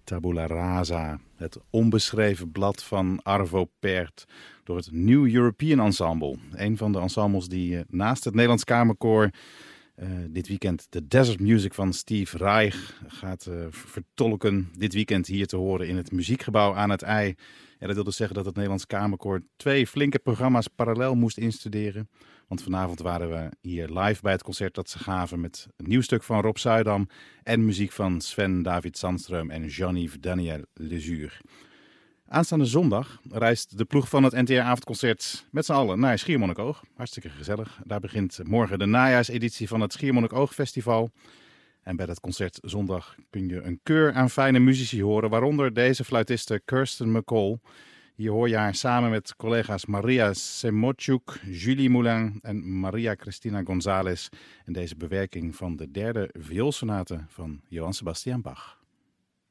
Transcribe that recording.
Tabula Rasa, het onbeschreven blad van Arvo Pärt door het New European Ensemble. Een van de ensembles die naast het Nederlands Kamerkoor dit weekend de Desert Music van Steve Reich gaat vertolken. Dit weekend hier te horen in het Muziekgebouw aan het IJ. Ja, dat wil dus zeggen dat het Nederlands Kamerkoor 2 flinke programma's parallel moest instuderen. Want vanavond waren we hier live bij het concert dat ze gaven met een nieuw stuk van Rob Zuidam en muziek van Sven David Sandström en Jean-Yves Daniel Lezuur. Aanstaande zondag reist de ploeg van het NTR-avondconcert met z'n allen naar Schiermonnikoog. Hartstikke gezellig. Daar begint morgen de najaarseditie van het Schiermonnikoog Festival. En bij dat concert zondag kun je een keur aan fijne muzici horen, waaronder deze fluitiste Kirsten McCall. Hier hoor je haar samen met collega's Maria Semochuk, Julie Moulin en Maria Cristina González. En deze bewerking van de derde vioolsonate van Johann Sebastian Bach.